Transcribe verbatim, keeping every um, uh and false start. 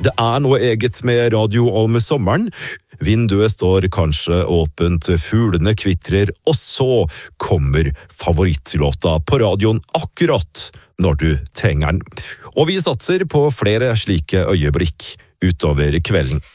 Det er noe eget med radio om sommeren. Vinduet står kanskje åpent, fuglene kvitrer, og så kommer favorittlåta på radioen akkurat når du trenger den. Og vi satser på flere slike øyeblikk utover kvelden.